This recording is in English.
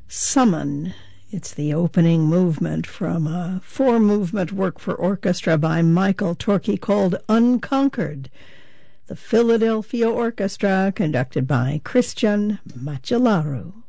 Summon. It's the opening movement from a four-movement work for orchestra by Michael Torke called Unconquered. The Philadelphia Orchestra, conducted by Christian Macellaro.